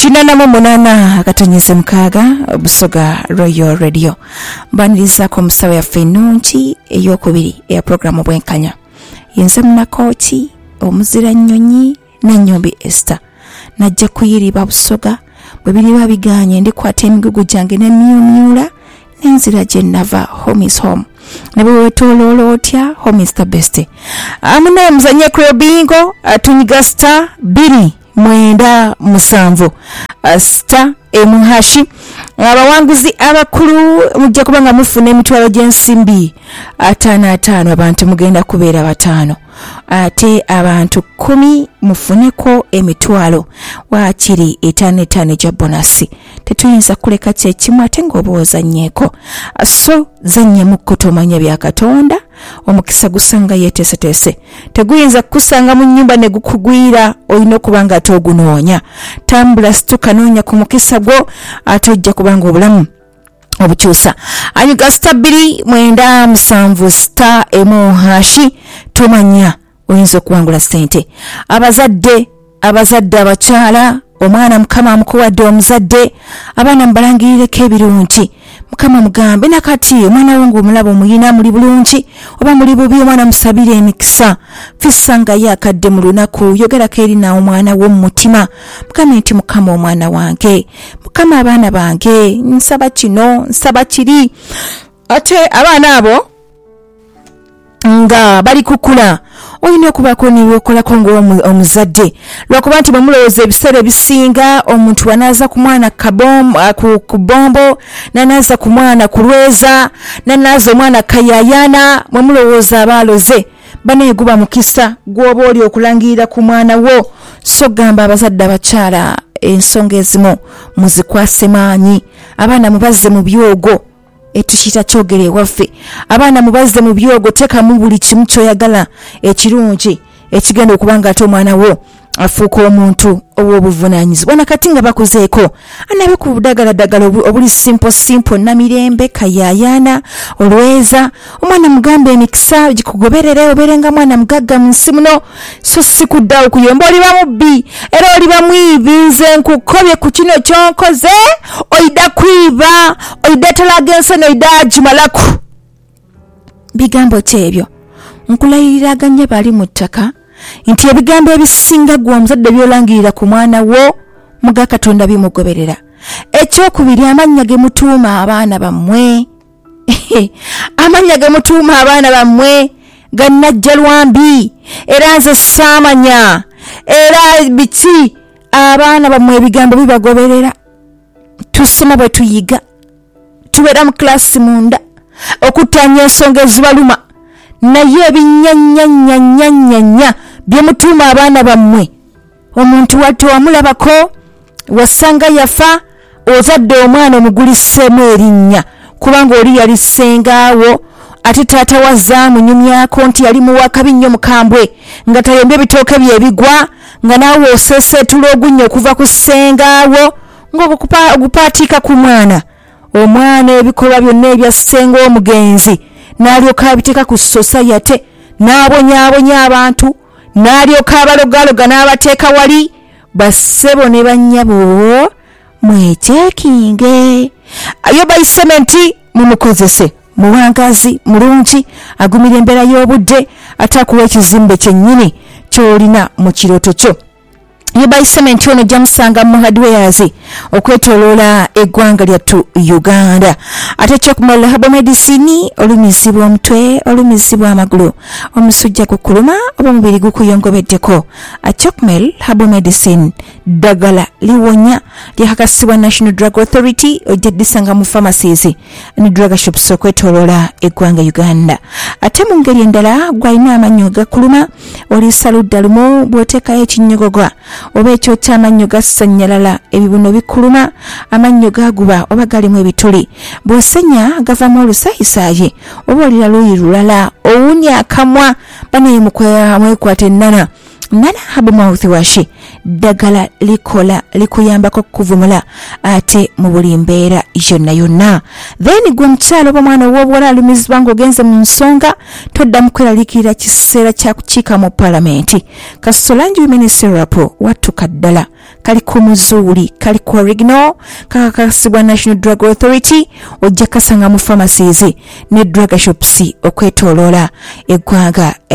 8 akatonyeza mukaaga Busoga Royal Radio mbaniriza ko musawe ya fenunchi eyokubiri ya programu bwenkanya yenze munakochi omuzira nnyonyi n'ennyombi Esther najja kuyiriba Busoga bwe biri babiganye ndi kwata emigugu jange ne myumyula n'enzira gye nava home is home nebo wetololo otya home is the best amune muzanye kro bingo atunyiga star 2-9-7 star emuhashi abawanguzi abakulu mujja kubanga mufuna emitwalo gy'ensimbi 5 abantu mugenda kubeera 5 ate abantu 10 mufuneko emitwalo waakiri 5 gya bonasi tetuyinza kuleka kyekimu ate ng'obuwozanyeeko so zanye mukotomanya bya Katonda omukisa gusanga yetesetese teguyinza kusanga mu nnyumba ne gukugwira olina kubanga togunoonya tambula situka noonya ku mukisa gwo atojja kubanga obulamu obukyusa anyuga star 2-9-7 star emuhashi tumanya oyinza okuwangula sente abazadde abakyala omwana mukama amukuwadde omuzadde abaana mbalangireko ebirungi mukama mugambe nakati omwana wange omulaba omuyina muli bulungi oba muli bubi omwana musabire emikisa fisanga yakadde mu lunaku yogerako eri nawe omwana w'omutima mukama nti mukama omwana wange mukama abaana bange nsaba kino nsaba kiri ate abaana abo nga bali kukula oyina okubaako nebyokolako ng'omuzadde lwakuba nti bwemulowooza ebiseera ebisinga omuntu wanaaza ku mwana ku bombo nanaaza ku mwana ku lweza nanaaza omwana kayayana mwemulowooza abaaloze baneeguba mukisa gw'oba oli okulangirira ku mwana wo so gamba abazadde abakyala ensonga ezimu muzikwase maanyi abaana mubazze mu byogo etukita kyogere waffe abaana mubazze mu byogo tekamu buli kimu kyoyagala ekirungi ekigenda okubanga ate omwana wo afuuka omuntu ow'obuvunanyizibwa nakati nga bakuzeeko anabe ku budagaladagala obuli simpo namirembe kayayana olweza omwana mugambe emikisa gikugoberere oberenga mwana mugagga mu nsi muno so si kuddawo kuyomba oli bamubbi era oli bamwibi nze nkukobye ku kino kyonkoze oida kwiba oida talaga ensene oida agimalaku bigambo kyebyo nkulayiraganye bali mu ttaka nti ebigambo ebisinga gwa omuzadde byolangirira ku mwana wo muga Katonda bimugoberera ekyokubiri amannya ge mutuuma abaana bammwe amannya ge mutuuma abaana bammwe gannajja lwambi era nze saamanya era biki abaana bammwe ebigambo bibagoberera tusoma bwe tuyiga tubeera mu kilasi munda okutanya ensonga ezibaluma naye ebinyanyanyanyanya byemutuuma abaana bammwe omuntu wadde wamulabako wasanga yafa ozadde omwana omuguliseemu erinnya kubanga oli yali sengaawo ate taata wazaamu nyumyako nti yali muwakabi nnyo mukambwe nga tayombye ebitooke byebigwa nga naawe oseeseetula ogunnyo okuva ku sengaawo ng'okupaatiika ku mwana omwana ebikolwa byonna ebya ssenga omugenzi n'alyoka abiteeka ku society n'abonyaabonya abantu n'alyoka abalogaloga n'abateeka wali bassebo ne bannyabo mweteekinge ayo bayisementi mumukozese muwangazi mulungi agumira embeera y'obudde ate akuwa ekizimbe kyennyini ky'olina mu kirooto kyo yebayisementi ono jamusanga mu hardwares okwetoloola eggwanga lyattu Uganda ate kyokumala habo medicine olumizibwa omutwe olumizibwa amagulu omusujja gukuluma oba omubiri gukuyongobeddeko Chokmel habo medicine ddagala liwonya lyakakasibwa National Drug Authority ojja disanga mu pharmacies ne drug shops okwetoloola eggwanga Uganda ate mu ngeri endala gwalina amannyo gakuluma oliisa ludda lumu bw'oteekayo ekinyogogwa oba ekyokya amannyo gasannyalala ebibuno bikuluma amannyo gaguba oba galimu ebituli bw'osenya gavamu olusayisaayi oba olira luuyi lulala owunya akamwa banaye mwekwata ennana habo mouthwash ddagala likola likuyambako kuvumula ate mu buli mbeera yonna. Then gwe mukyalo bw'omwana w'obuwala alumizibwa ng'ogenze mu nsonga toddamu kweralikirira kiseera kya kukiika mu paalamenti. Kasolangi Women's Rapo wattuka ddala kali ku muzuuli kali ku original kakakasibwa National Drug Authority ojja kasanga mu pharmacies ne drug shops okwetooloola eggwanga